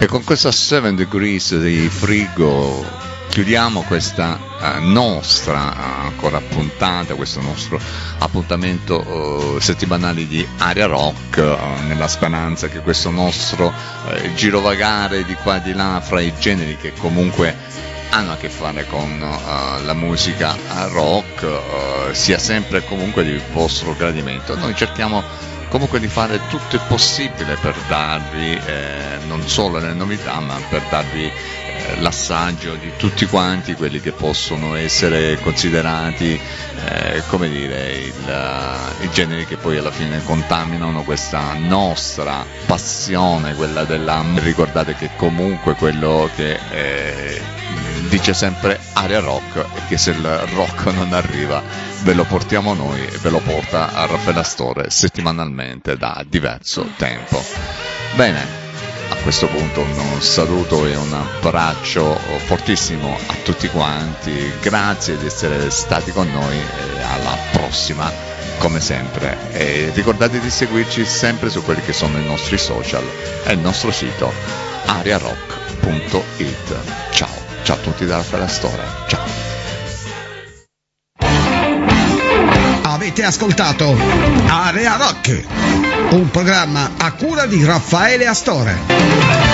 E con questa 7 Degrees di Frigo chiudiamo questa nostra ancora puntata, questo nostro appuntamento settimanale di Area Rock, nella speranza che questo nostro girovagare di qua e di là fra i generi che comunque hanno a che fare con la musica rock sia sempre comunque di vostro gradimento. Noi cerchiamo comunque di fare tutto il possibile per darvi non solo le novità, ma per darvi l'assaggio di tutti quanti quelli che possono essere considerati come dire i generi che poi alla fine contaminano questa nostra passione, quella della... Ricordate che comunque quello che dice sempre Area Rock e che se il rock non arriva ve lo portiamo noi e ve lo porta a Raffaele Astore settimanalmente da diverso tempo. Bene, a questo punto un saluto e un abbraccio fortissimo a tutti quanti, grazie di essere stati con noi e alla prossima come sempre, e ricordate di seguirci sempre su quelli che sono i nostri social e il nostro sito ariarock.it. Ciao a tutti da Raffaele Astore, ciao. Avete ascoltato Area Rock, un programma a cura di Raffaele Astore.